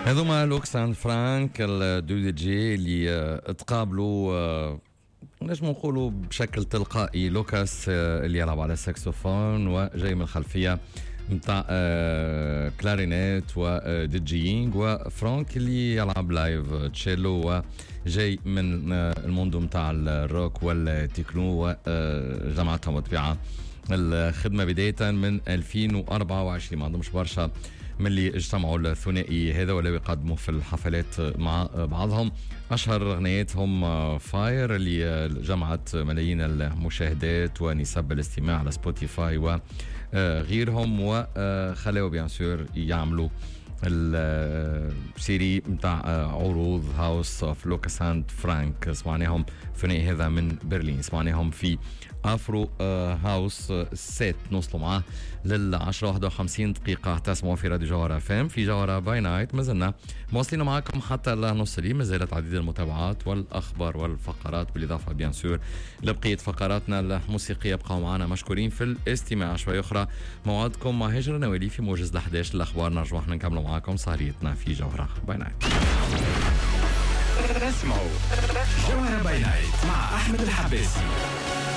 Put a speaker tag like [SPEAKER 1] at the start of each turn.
[SPEAKER 1] هذوما لوكسان فرانك الدو دي جي اللي تقابلوا نجم نقولوا بشكل تلقائي. لوكاس اللي يلعب على الساكسوفون وجاي من الخلفية متاع كلارينيت وديجيينج، وفرانك اللي يلعب لايف تشيلو وجاي من الموندو متاع الروك والتكنو، وجمعتهم بطبيعة الخدمة بداية من 2024. ما عندهمش برشا من اللي اجتمعوا الثنائي هذا ولا يقدموا في الحفلات مع بعضهم. أشهر أغنياتهم فاير اللي جمعت ملايين المشاهدات ونسب الاستماع على سبوتيفاي وغيرهم، وخلاو بيان سور يعملوا السيري متاع عروض هاوس اوف لوكاس اند فرانك. سمعناهم ثنائي هذا من برلين، سمعناهم في افرو هاوس سيت. نوصلوا معاه لل10 51 دقيقة. تسمعوا في راديو جوهرة فام في جوهرة باي نايت. ما زلنا مواصلين معكم حتى نص الليل، ما زالت عديد المتابعات والأخبار والفقرات، بالإضافة بيان سور لبقية فقراتنا الموسيقية. بقوا معنا مشكورين في الاستماع. شوي أخرى موعدكم مع هجر نوالي في موجز 11 الأخبار. نرجو احنا نكملوا معكم سهريتنا في جوهرة باي نايت.
[SPEAKER 2] اسمعوا جوهرة باي نايت مع أحمد الحباسي.